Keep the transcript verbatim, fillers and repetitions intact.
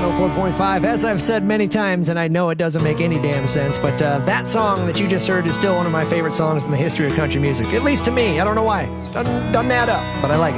oh four point five. As I've said many times, and I know it doesn't make any damn sense, but uh, that song that you just heard is still one of my favorite songs in the history of country music. At least to me. I don't know why. Doesn't, doesn't add up, but I like it.